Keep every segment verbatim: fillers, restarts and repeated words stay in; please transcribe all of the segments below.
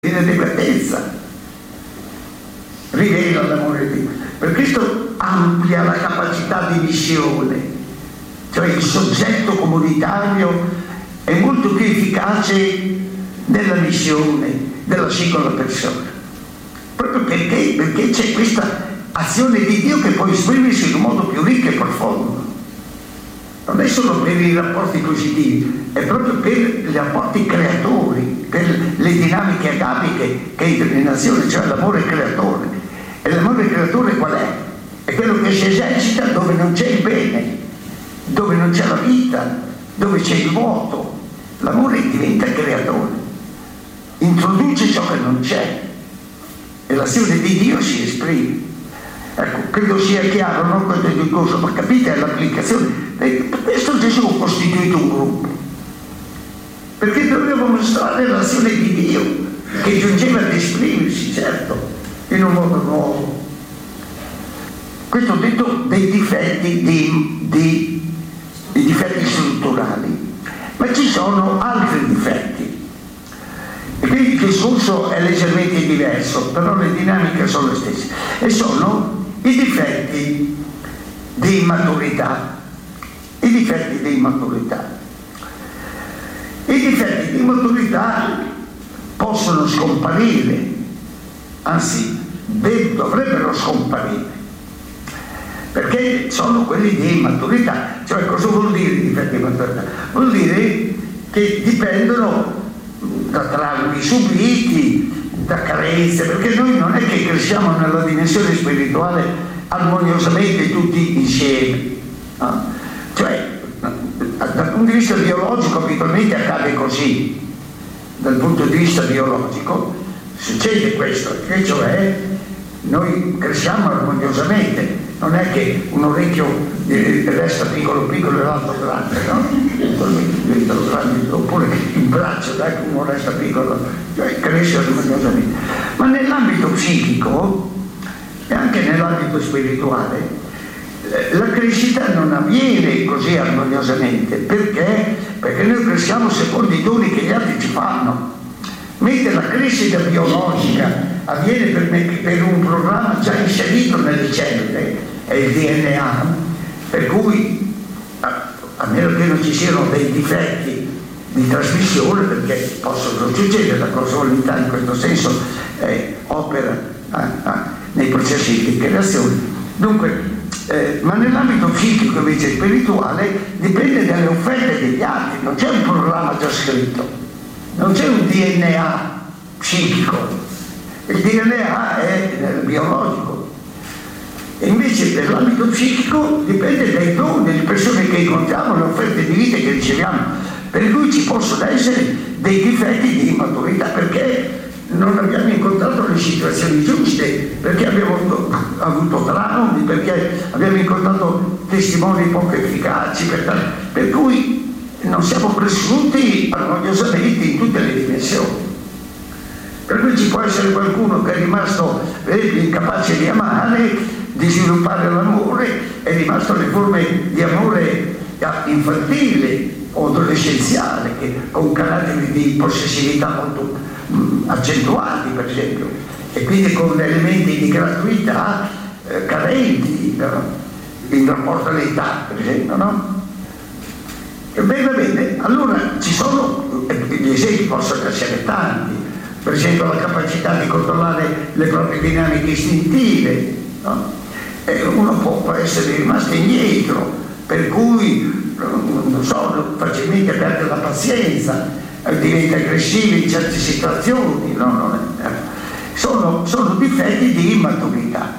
inadeguatezza, rivela l'amore di Dio. Per questo amplia la capacità di missione, cioè il soggetto comunitario è molto più efficace nella missione della singola persona, proprio perché, perché c'è questa azione di Dio che può esprimersi in un modo più ricco e profondo. Non è solo per i rapporti positivi, è proprio per gli rapporti creatori, per le dinamiche agapiche che entrano in azione, cioè l'amore creatore. E l'amore creatore qual è? È quello che si esercita dove non c'è il bene, dove non c'è la vita, dove c'è il vuoto. L'amore diventa creatore, introduce ciò che non c'è e l'azione di Dio si esprime. Ecco, credo sia chiaro, no, questo discorso, ma capite l'applicazione. Per questo Gesù ha costituito un gruppo, perché doveva mostrare l'azione di Dio che giungeva ad esprimersi, certo, in un modo nuovo. Questo ho detto dei difetti, di, di, di difetti strutturali, ma ci sono altri difetti. E quindi il discorso è leggermente diverso, però le dinamiche sono le stesse. E sono i difetti di immaturità. I difetti di immaturità. I difetti di immaturità possono scomparire, anzi dovrebbero scomparire, perché sono quelli di immaturità. Cioè, cosa vuol dire i difetti di immaturità? Vuol dire che dipendono da traumi subiti, da carenze, perché noi non è che cresciamo nella dimensione spirituale armoniosamente tutti insieme, no? Cioè, dal punto di vista biologico abitualmente accade così. Dal punto di vista biologico succede questo, che cioè noi cresciamo armoniosamente, non è che un orecchio resta piccolo piccolo e l'altro grande, no? Diventano grandi, oppure il braccio, dai, uno resta piccolo, cioè cresce armoniosamente. Ma nell'ambito psichico e anche nell'ambito spirituale la crescita non avviene così armoniosamente. Perché? Perché noi cresciamo secondo i doni che gli altri ci fanno, mentre la crescita biologica avviene per, per un programma già inserito nelle cellule, è il D N A, per cui a, a meno che non ci siano dei difetti di trasmissione, perché possono succedere, la casualità in questo senso eh, opera ah, ah, nei processi di creazione. Dunque Eh, ma nell'ambito psichico invece spirituale dipende dalle offerte degli altri, non c'è un programma già scritto, non c'è un D N A psichico, il D N A è eh, biologico. E invece per l'ambito psichico dipende dai doni delle persone che incontriamo, le offerte di vita che riceviamo, per cui ci possono essere dei difetti di immaturità, perché non abbiamo incontrato le situazioni giuste, perché abbiamo avuto traumi, perché abbiamo incontrato testimoni poco efficaci, per, per cui non siamo cresciuti armoniosamente in tutte le dimensioni. Per cui ci può essere qualcuno che è rimasto eh, incapace di amare, di sviluppare l'amore, è rimasto alle forme di amore infantile o adolescenziale, che, con caratteri di possessività molto mh, accentuati, per esempio, e quindi con elementi di gratuità eh, carenti, no? In rapporto all'età, per esempio, no? E bene, va bene, allora ci sono, gli esempi possono essere tanti, per esempio la capacità di controllare le proprie dinamiche istintive, no? E uno può, può essere rimasto indietro, per cui non so, facilmente perde la pazienza, diventa aggressivo in certe situazioni, no? Non è, sono, sono difetti di immaturità.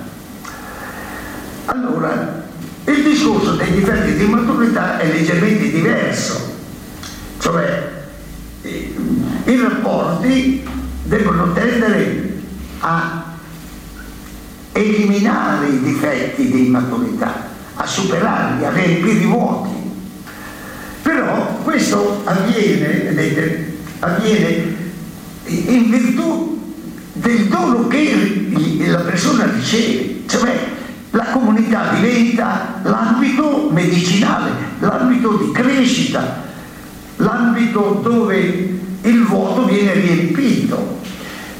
Allora, il discorso dei difetti di immaturità è leggermente diverso, cioè i, i rapporti devono tendere a eliminare i difetti di immaturità, a superarli, a riempire i vuoti. Però questo avviene, vedete, avviene in virtù del dono che la persona riceve, cioè la comunità diventa l'ambito medicinale, l'ambito di crescita, l'ambito dove il vuoto viene riempito.